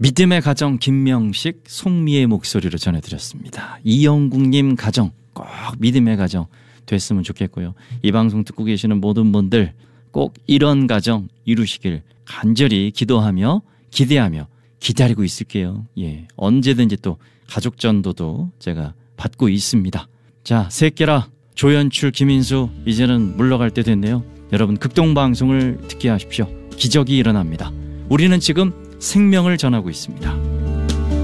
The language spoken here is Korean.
믿음의 가정 김명식, 송미의 목소리로 전해드렸습니다. 이영국님 가정 꼭 믿음의 가정 됐으면 좋겠고요. 이 방송 듣고 계시는 모든 분들 꼭 이런 가정 이루시길 간절히 기도하며 기대하며 기다리고 있을게요. 예, 언제든지 또 가족 전도도 제가 받고 있습니다. 자, 새끼라 조연출 김인수 이제는 물러갈 때 됐네요. 여러분 극동방송을 듣게 하십시오. 기적이 일어납니다. 우리는 지금 생명을 전하고 있습니다.